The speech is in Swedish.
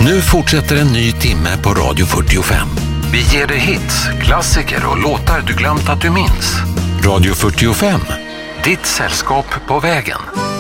Nu fortsätter en ny timme på Radio 45. Vi ger dig hits, klassiker och låtar du glömt att du minns. Radio 45, ditt sällskap på vägen.